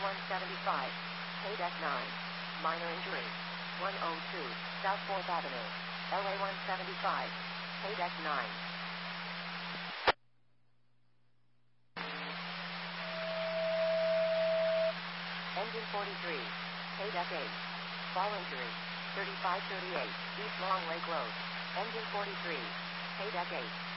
175, K-Deck 9. Minor injury. 102, South 4th Avenue. LA 175, K-Deck 9. Engine 43, K-Deck 8. Fall injury. 3538, East Long Lake Road. Engine 43, K-Deck 8.